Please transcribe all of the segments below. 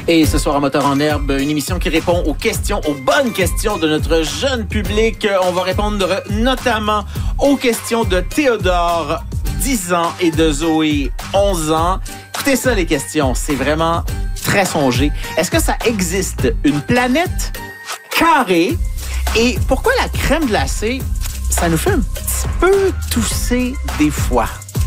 Et ce soir, à Moteur en herbe, une émission qui répond aux bonnes questions de notre jeune public. On va répondre notamment aux questions de Théodore, 10 ans, et de Zoé, 11 ans. Écoutez ça, les questions. C'est vraiment très songé. Est-ce que ça existe une planète carrée? Et pourquoi la crème glacée, ça nous fait un petit peu tousser des fois?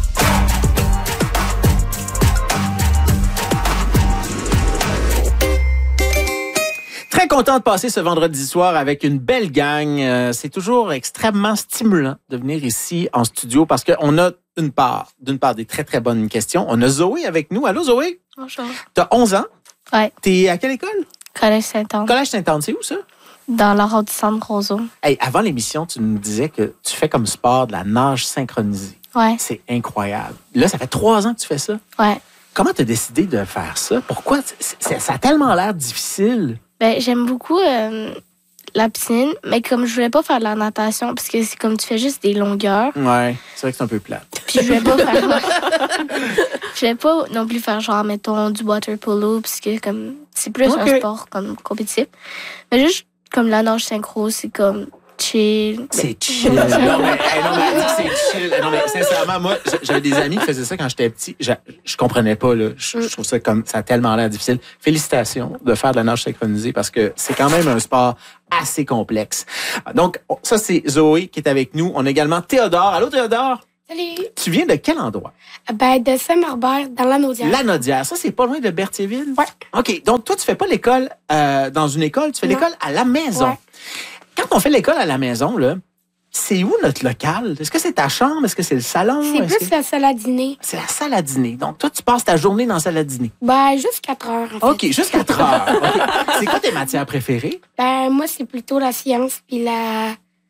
Très content de passer ce vendredi soir avec une belle gang. C'est toujours extrêmement stimulant de venir ici en studio parce qu'on a d'une part des très, très bonnes questions. On a Zoé avec nous. Allô, Zoé? Bonjour. T'as 11 ans? Ouais. T'es à quelle école? Collège Sainte-Anne. Collège Sainte-Anne, c'est où ça? Dans l'arrondissement de Roseau. Hey, avant l'émission, tu nous disais que tu fais comme sport de la nage synchronisée. Ouais. C'est incroyable. Là, ça fait 3 ans que tu fais ça. Ouais. Comment t'as décidé de faire ça? Pourquoi? Ça a tellement l'air difficile. Ben, j'aime beaucoup la piscine, mais comme je voulais pas faire de la natation, parce que c'est comme tu fais juste des longueurs. Ouais, c'est vrai que c'est un peu plate. Puis je voulais pas faire... Je voulais pas non plus faire genre, mettons, du water polo, parce que comme c'est plus un sport comme compétitif. Mais juste comme la nage synchro, c'est comme chill. C'est chill. Non, mais elle dit que c'est chill. Non, mais sincèrement, moi, j'avais des amis qui faisaient ça quand j'étais petit. Je comprenais pas, là. Je trouve ça comme, ça a tellement l'air difficile. Félicitations de faire de la nage synchronisée parce que c'est quand même un sport assez complexe. Donc, ça, c'est Zoé qui est avec nous. On a également Théodore. Allô, Théodore? Salut. Tu viens de quel endroit? Ben, de Saint-Marbert, dans Lanaudière. Lanaudière. Ça, c'est pas loin de Berthierville? Ouais. OK. Donc, toi, tu fais pas l'école dans une école, tu fais l'école à la maison. Ouais. Quand on fait l'école à la maison, là, c'est où notre local? Est-ce que c'est ta chambre? Est-ce que c'est le salon? C'est plus la salle à dîner. C'est la salle à dîner. Donc, toi, tu passes ta journée dans la salle à dîner. Ben, juste 4 heures, en fait. OK, juste 4 heures. Okay. C'est quoi tes matières préférées? Ben, moi, c'est plutôt la science puis la...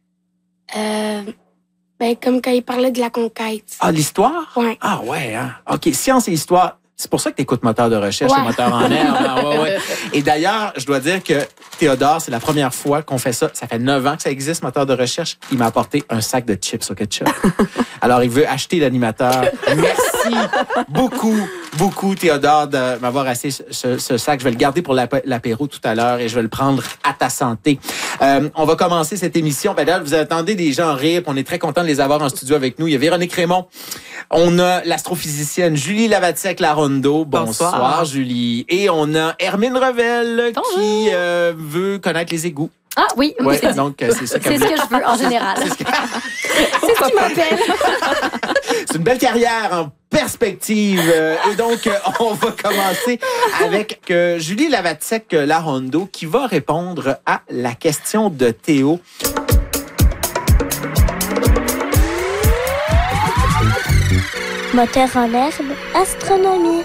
ben, comme quand il parlait de la conquête. Ah, l'histoire? Ouais. Ah, ouais, hein? OK, science et histoire. C'est pour ça que tu écoutes Moteur de recherche et Moteur en herbe. Ah, ouais. Et d'ailleurs, je dois dire que Théodore, c'est la première fois qu'on fait ça. Ça fait 9 ans que ça existe, Moteur de recherche. Il m'a apporté un sac de chips au ketchup. Alors, il veut acheter l'animateur. Merci beaucoup, Théodore, de m'avoir acheté ce sac. Je vais le garder pour l'apéro tout à l'heure et je vais le prendre à ta santé. On va commencer cette émission. Ben là, vous attendez des gens rire. On est très content de les avoir en studio avec nous. Il y a Véronique Raymond. On a l'astrophysicienne Julie Lavatiec-Larondo. Bonsoir, Julie. Et on a Hermine Revel qui veut connaître les égouts. Ah oui, ouais, donc c'est ça c'est ce que je veux en général. C'est ce qui m'appelle. C'est une belle carrière en perspective. Et donc, on va commencer avec Julie Lavatiec-Larondo qui va répondre à la question de Théo. Moteur en herbe, astronomie.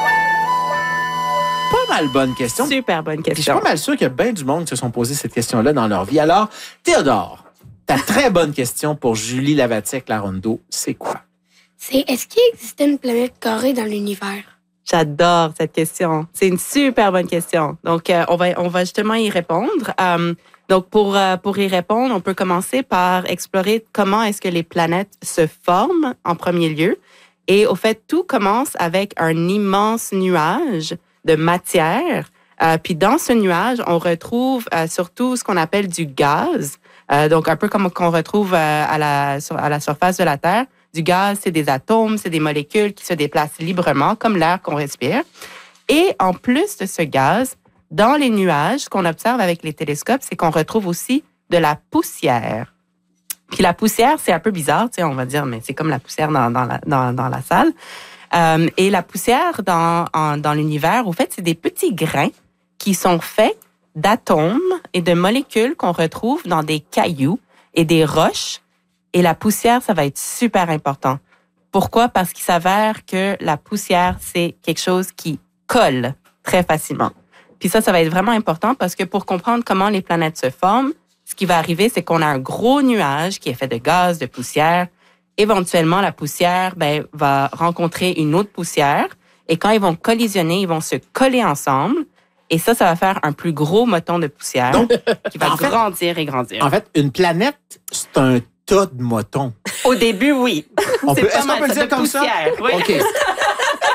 Pas mal bonne question. Super bonne question. Puis je suis pas mal sûr qu'il y a bien du monde qui se sont posé cette question-là dans leur vie. Alors, Théodore, ta très bonne question pour Julie Lavatiec-Larondo, c'est quoi? C'est, est-ce qu'il existait une planète carrée dans l'univers? J'adore cette question. C'est une super bonne question. Donc, on va justement y répondre. Donc, pour y répondre, on peut commencer par explorer comment est-ce que les planètes se forment en premier lieu. Et au fait, tout commence avec un immense nuage de matière. Puis dans ce nuage, on retrouve surtout ce qu'on appelle du gaz. Donc, un peu comme qu'on retrouve à la surface de la Terre. Du gaz, c'est des atomes, c'est des molécules qui se déplacent librement, comme l'air qu'on respire. Et en plus de ce gaz, dans les nuages, ce qu'on observe avec les télescopes, c'est qu'on retrouve aussi de la poussière. Puis la poussière, c'est un peu bizarre, tu sais, on va dire, mais c'est comme la poussière dans la salle. Et la poussière dans l'univers, au fait, c'est des petits grains qui sont faits d'atomes et de molécules qu'on retrouve dans des cailloux et des roches. Et la poussière, ça va être super important. Pourquoi? Parce qu'il s'avère que la poussière, c'est quelque chose qui colle très facilement. Puis ça va être vraiment important parce que pour comprendre comment les planètes se forment, ce qui va arriver, c'est qu'on a un gros nuage qui est fait de gaz, de poussière. Éventuellement, la poussière va rencontrer une autre poussière. Et quand ils vont collisionner, ils vont se coller ensemble. Et ça va faire un plus gros moton de poussière qui va grandir et grandir. En fait, une planète, c'est un tas de motons. Au début, oui. Est-ce qu'on peut le dire comme ça? Oui. OK.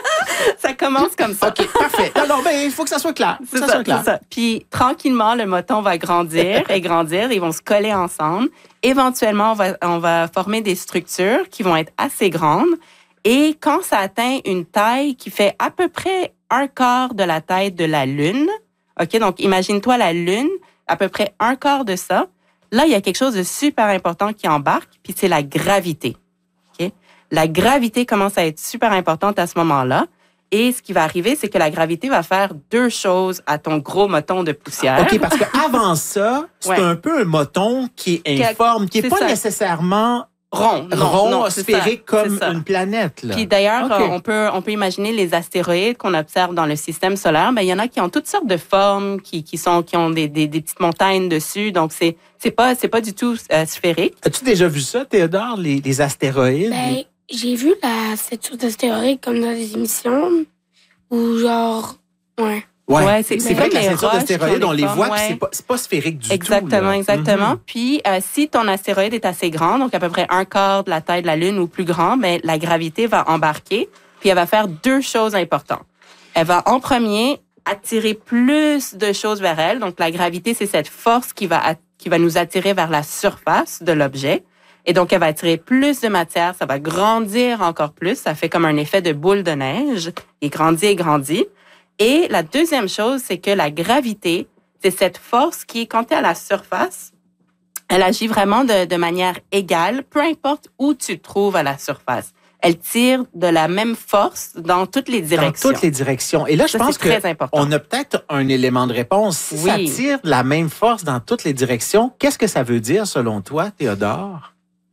Ça commence comme ça. OK, parfait. Non, ben, il faut que ça soit clair. C'est ça. Puis, tranquillement, le moton va grandir et grandir. Ils vont se coller ensemble. Éventuellement, on va former des structures qui vont être assez grandes. Et quand ça atteint une taille qui fait à peu près un quart de la taille de la Lune, OK, donc imagine-toi la Lune, à peu près un quart de ça. Là, il y a quelque chose de super important qui embarque, puis c'est la gravité. OK? La gravité commence à être super importante à ce moment-là. Et ce qui va arriver, c'est que la gravité va faire deux choses à ton gros moton de poussière. OK, parce qu'avant ça, c'est un peu un moton qui est informe, qui n'est pas nécessairement rond, sphérique comme une planète. Là. Puis d'ailleurs, on peut imaginer les astéroïdes qu'on observe dans le système solaire. Ben, il y en a qui ont toutes sortes de formes, qui ont des petites montagnes dessus. Donc, c'est pas du tout sphérique. As-tu déjà vu ça, Théodore, les astéroïdes? Ben, j'ai vu cette sorte d'astéroïde comme dans les émissions ou genre, ouais. Ouais, c'est vrai que la ceinture d'astéroïdes, on les voit, puis c'est pas sphérique du tout. Exactement. Mm-hmm. Puis, si ton astéroïde est assez grand, donc à peu près un quart de la taille de la Lune ou plus grand, ben, la gravité va embarquer, puis elle va faire deux choses importantes. Elle va, en premier, attirer plus de choses vers elle. Donc, la gravité, c'est cette force qui va nous attirer vers la surface de l'objet. Et donc, elle va attirer plus de matière, ça va grandir encore plus. Ça fait comme un effet de boule de neige. Il grandit et grandit. Et la deuxième chose, c'est que la gravité, c'est cette force qui, quand tu es à la surface, elle agit vraiment de manière égale, peu importe où tu te trouves à la surface. Elle tire de la même force dans toutes les directions. Dans toutes les directions. Et là, je pense qu'on a peut-être un élément de réponse. Si ça tire de la même force dans toutes les directions, qu'est-ce que ça veut dire selon toi, Théodore?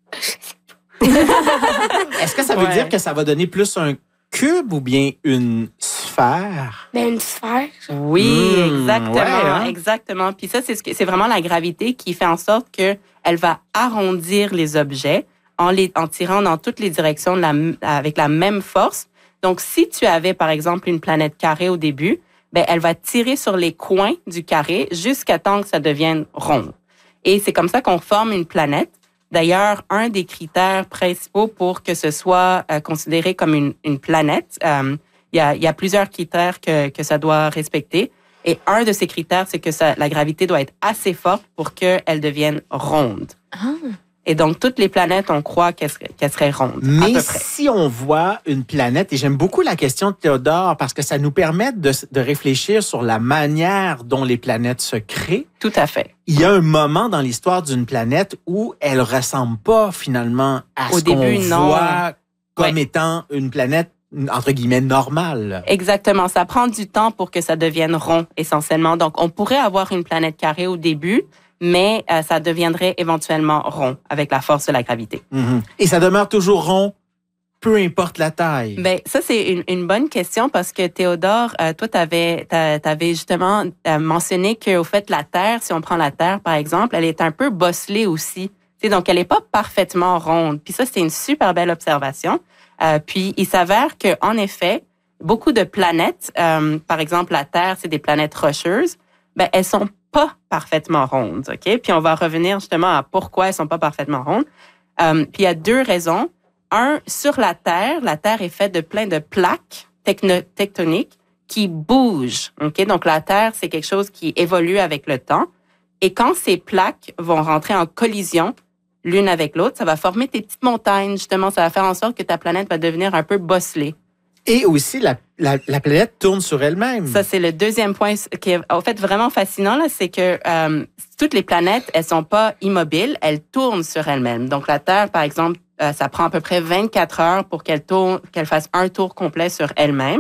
Est-ce que ça veut dire que ça va donner plus un cube ou bien une sphère? Ben, une sphère. Oui, exactement. Puis ça, c'est vraiment la gravité qui fait en sorte que elle va arrondir les objets en tirant dans toutes les directions avec la même force. Donc, si tu avais, par exemple, une planète carrée au début, ben, elle va tirer sur les coins du carré jusqu'à temps que ça devienne rond. Et c'est comme ça qu'on forme une planète. D'ailleurs, un des critères principaux pour que ce soit considéré comme une planète, il y a plusieurs critères que ça doit respecter. Et un de ces critères, c'est que la gravité doit être assez forte pour qu'elle devienne ronde. Ah. Et donc, toutes les planètes, on croit qu'elles seraient rondes. Mais à peu près. Si on voit une planète, et j'aime beaucoup la question de Théodore, parce que ça nous permet de réfléchir sur la manière dont les planètes se créent. Tout à fait. Il y a un moment dans l'histoire d'une planète où elle ressemble pas finalement à ce qu'on voit comme étant une planète entre guillemets normale. Exactement. Ça prend du temps pour que ça devienne rond, essentiellement. Donc, on pourrait avoir une planète carrée au début, mais ça deviendrait éventuellement rond avec la force de la gravité. Mm-hmm. Et ça demeure toujours rond, peu importe la taille. Ben ça, c'est une bonne question parce que Théodore, toi, t'avais justement mentionné qu'au fait, la Terre, si on prend la Terre, par exemple, elle est un peu bosselée aussi. T'sais, donc, elle n'est pas parfaitement ronde. Puis ça, c'est une super belle observation. Puis, il s'avère qu'en effet, beaucoup de planètes, par exemple, la Terre, c'est des planètes rocheuses, ben elles sont pas parfaitement rondes, OK? Puis on va revenir justement à pourquoi elles sont pas parfaitement rondes. Puis il y a deux raisons. Un, sur la Terre est faite de plein de plaques tectoniques qui bougent, OK? Donc la Terre, c'est quelque chose qui évolue avec le temps. Et quand ces plaques vont rentrer en collision l'une avec l'autre, ça va former des petites montagnes, justement. Ça va faire en sorte que ta planète va devenir un peu bosselée. Et aussi, la planète tourne sur elle-même. Ça, c'est le deuxième point qui est, en fait, vraiment fascinant, là, c'est que toutes les planètes, elles sont pas immobiles, elles tournent sur elles-mêmes. Donc, la Terre, par exemple, ça prend à peu près 24 heures pour qu'elle fasse un tour complet sur elle-même.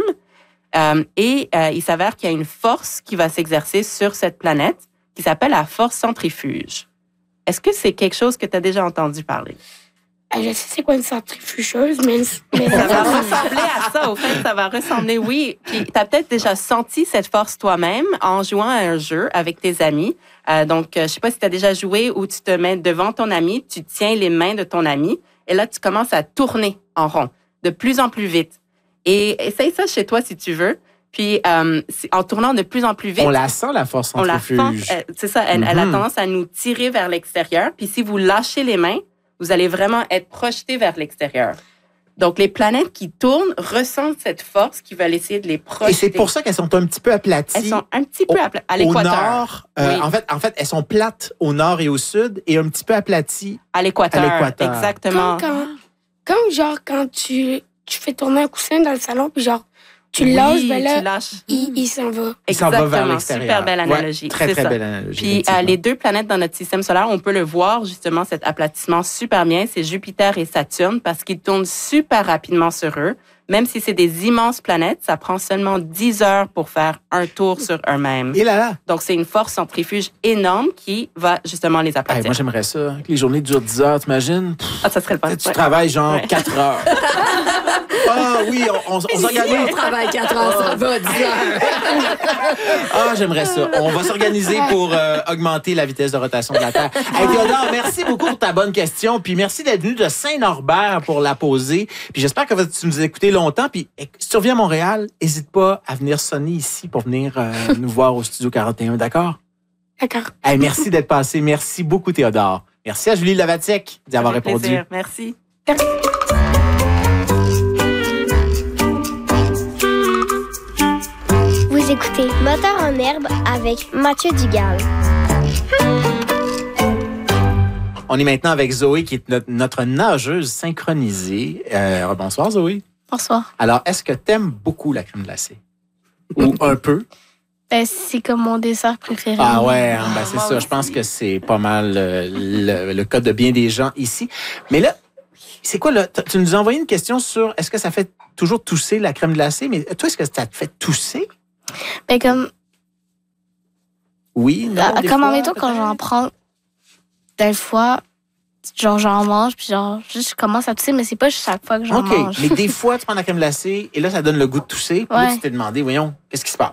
Il s'avère qu'il y a une force qui va s'exercer sur cette planète qui s'appelle la force centrifuge. Est-ce que c'est quelque chose que tu as déjà entendu parler? Je sais c'est quoi une centrifugeuse, mais ça va ressembler à ça. Au fait, ça va ressembler, oui. Puis, tu as peut-être déjà senti cette force toi-même en jouant à un jeu avec tes amis. Donc, je sais pas si tu as déjà joué où tu te mets devant ton ami, tu tiens les mains de ton ami et là, tu commences à tourner en rond de plus en plus vite. Et essaye ça chez toi si tu veux. Puis, en tournant de plus en plus vite... On la sent, la force centrifuge. On la sent, c'est ça. Elle a tendance à nous tirer vers l'extérieur. Puis, si vous lâchez les mains, vous allez vraiment être projeté vers l'extérieur. Donc, les planètes qui tournent ressentent cette force qui va essayer de les projeter. Et c'est pour ça qu'elles sont un petit peu aplaties. Elles sont un petit peu à l'équateur. Au nord, Oui. en fait, elles sont plates au nord et au sud et un petit peu aplaties À l'équateur, exactement. Quand tu fais tourner un coussin dans le salon, puis genre, tu le lâches, ben là, tu lâches. il s'en va. Il s'en va vers Exactement. l'extérieur. Super belle Ouais, analogie. très, C'est très ça. belle analogie. Puis effectivement. les deux planètes dans notre système solaire, on peut le voir justement, cet aplatissement super bien, c'est Jupiter et Saturne parce qu'ils tournent super rapidement sur eux. Même si c'est des immenses planètes, ça prend seulement 10 heures pour faire un tour sur eux-mêmes. Et là là. Donc, c'est une force centrifuge énorme qui va justement les Hey, aplatir. moi, j'aimerais ça. Que les journées durent 10 heures, t'imagines? Ah, ça serait le fun. Tu Ouais. travailles genre Ouais. 4 heures. Ah oui, on s'organise. On travaille 4 heures, ça va 10 heures. Ah, j'aimerais ça. On va s'organiser pour augmenter la vitesse de rotation de la Terre. Hey, Théodore, merci beaucoup pour ta bonne question. Puis merci d'être venu de Saint-Norbert pour la poser. Puis j'espère que tu nous as écouté longtemps. Puis si tu reviens à Montréal, n'hésite pas à venir sonner ici pour venir nous voir au Studio 41. D'accord? D'accord. Hey, merci d'être passé. Merci beaucoup, Théodore. Merci à Julie Lavatiec d'y avoir Avec répondu. plaisir. Merci. Vous écoutez Moteur en herbe avec Mathieu Dugal. On est maintenant avec Zoé, qui est notre nageuse synchronisée. Bonsoir, Zoé. Bonsoir. Alors, est-ce que t'aimes beaucoup la crème glacée? Ou un peu? Ben, c'est comme mon dessert préféré. Ah ouais, hein, ben c'est moi ça. aussi. Je pense que c'est pas mal le cas de bien des gens ici. Mais là, c'est quoi, là? Tu nous as envoyé une question sur est-ce que ça fait toujours tousser la crème glacée? Mais toi, est-ce que ça te fait tousser? Ben, comme, Oui, non, des comme fois, en mettons, quand peut-être? j'en prends, des fois, genre, j'en mange, puis genre, juste, je commence à tousser, mais c'est pas chaque fois que j'en OK, mange. mais des fois, tu prends la crème glacée et là, ça donne le goût de tousser. Puis là, Ouais. tu t'es demandé, voyons, qu'est-ce qui se passe?